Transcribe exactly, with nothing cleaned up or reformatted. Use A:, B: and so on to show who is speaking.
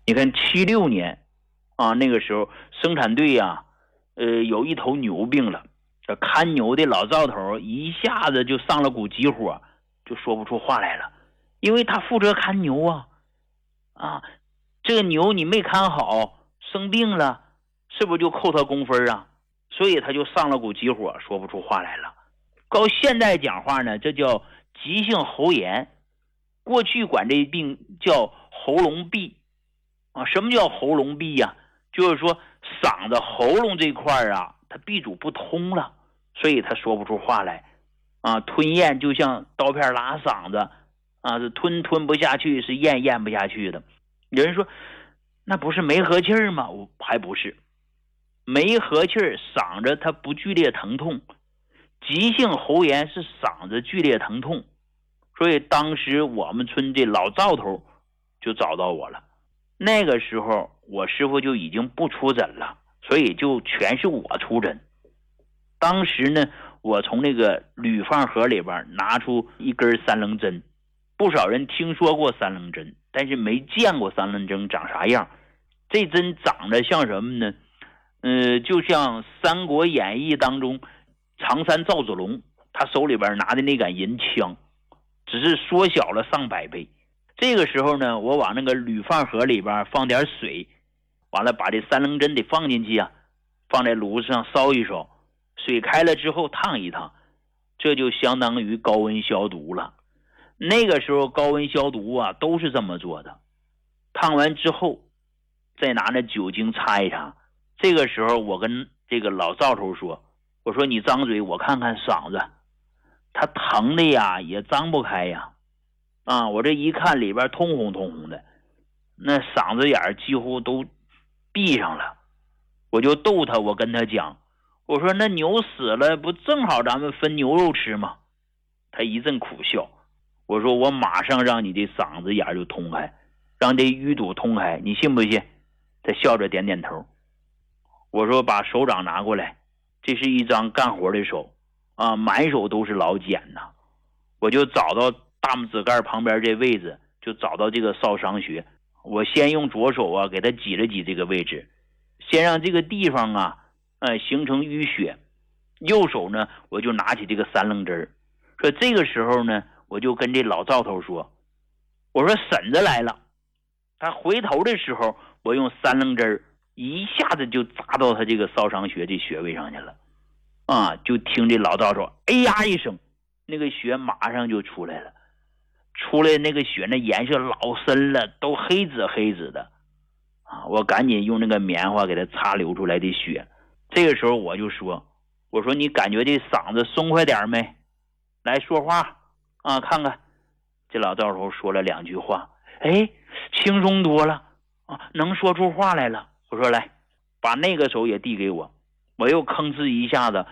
A: 你看七六年啊，那个时候生产队呀、呃，有一头牛病了，这看牛的老赵头一下子就上了股急火，就说不出话来了，因为他负责看牛啊，啊，这个牛你没看好，生病了，是不是就扣他工分啊？所以他就上了股急火，说不出话来了。到现在讲话呢，这叫急性喉炎，过去管这病叫喉咙痹啊。什么叫喉咙痹呀、啊？就是说嗓子喉咙这块啊，它闭阻不通了，所以他说不出话来啊。吞咽就像刀片拉嗓子啊，是吞吞不下去，是咽咽不下去的。有人说那不是没和气儿吗？我还不是，没和气儿，嗓子它不剧烈疼痛，急性喉炎是嗓子剧烈疼痛。所以当时我们村这老赵头就找到我了。那个时候我师傅就已经不出诊了，所以就全是我出诊。当时呢，我从那个铝饭盒里边拿出一根三棱针，不少人听说过三棱针，但是没见过三棱针长啥样。这针长得像什么呢？呃，就像《三国演义》当中常山赵子龙他手里边拿的那杆银枪，只是缩小了上百倍。这个时候呢，我往那个铝饭盒里边放点水，完了把这三棱针得放进去啊，放在炉子上烧一烧，水开了之后烫一烫，这就相当于高温消毒了。那个时候高温消毒啊都是这么做的，烫完之后再拿那酒精擦一擦。这个时候我跟这个老赵头说，我说你张嘴我看看嗓子，他疼的呀也张不开呀，啊，我这一看里边通红通红的，那嗓子眼几乎都闭上了。我就逗他，我跟他讲，我说那牛死了不正好咱们分牛肉吃吗？他一阵苦笑。我说我马上让你的嗓子眼就通开，让这淤堵通开，你信不信？他笑着点点头。我说把手掌拿过来，这是一张干活的手啊，满手都是老茧呐。我就找到大拇指盖旁边这位置，就找到这个烧伤穴。我先用左手啊给它挤了挤这个位置，先让这个地方啊呃形成淤血。右手呢我就拿起这个三棱针，说这个时候呢我就跟这老赵头说，我说婶子来了。他回头的时候，我用三棱针一下子就扎到他这个烧伤穴这穴位上去了啊！就听这老赵头哎呀一声，那个血马上就出来了。出来那个血那颜色老深了，都黑紫黑紫的啊！我赶紧用那个棉花给他擦流出来的血。这个时候我就说，我说你感觉这嗓子松快点没？来说话啊，看看。这老赵头说了两句话，哎，轻松多了啊，能说出话来了。我说来，把那个手也递给我。我又吭哧一下子